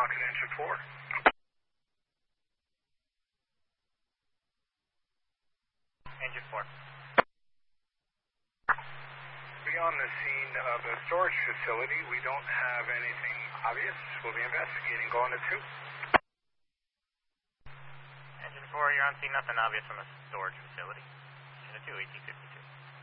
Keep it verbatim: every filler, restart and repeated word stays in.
Falcon engine four. Engine four. Beyond the scene of the storage facility, we don't have anything obvious. We'll be investigating. Going to two. Engine four, you're on scene. Nothing obvious from the storage facility. Engine two, A T fifty-two.